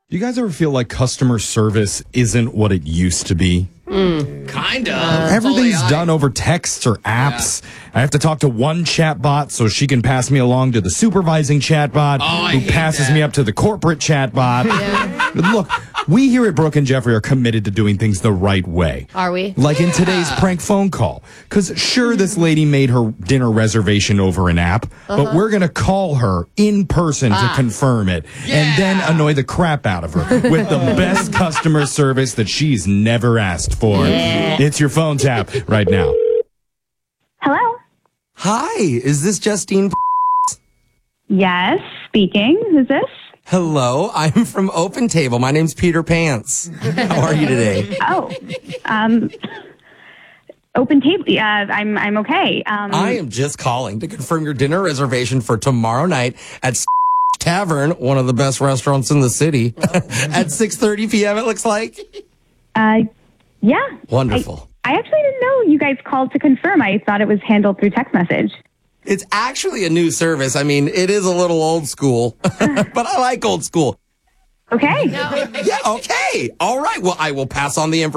You guys ever feel like customer service isn't what it used to be? Kind of. Everything's done over texts or apps. Yeah. I have to talk to one chatbot so she can pass me along to the supervising chatbot who passes me up to the corporate chatbot. Yeah. Look, we here at Brooke and Jeffrey are committed to doing things the right way. Are we? Like in today's prank phone call. Because sure, this lady made her dinner reservation over an app, but we're going to call her in person to confirm it and then annoy the crap out of her with the best customer service that she's never asked for. Yeah. It's your phone tap right now. Hello? Hi, is this Justine? Yes, speaking. Who's this? Hello, I'm from Open Table. My name's Peter Pants. How are you today? Open Table. Yeah, I'm okay. I am just calling to confirm your dinner reservation for tomorrow night at Tavern, one of the best restaurants in the city, at 6:30 p.m. It looks like. Yeah. Wonderful. I actually didn't know you guys called to confirm. I thought it was handled through text message. It's actually a new service. I mean, it is a little old school, but I like old school. Okay. Yeah, okay. All right. Well, I will pass on the information.